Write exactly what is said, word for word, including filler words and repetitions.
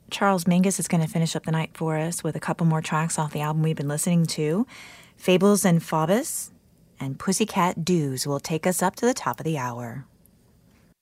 Charles Mingus is going to finish up the night for us with a couple more tracks off the album we've been listening to. Fables and Faubus and Pussycat Doos will take us up to the top of the hour.